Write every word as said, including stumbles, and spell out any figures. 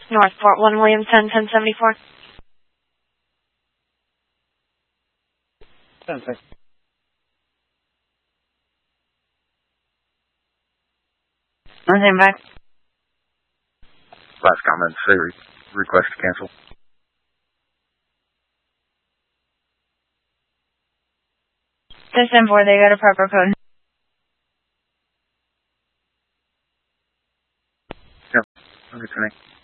Northport one William ten ten seventy-four. ten six. Nothing back. Last comment, say re request to cancel. This ten four, they got a proper code. Yep, okay, connect.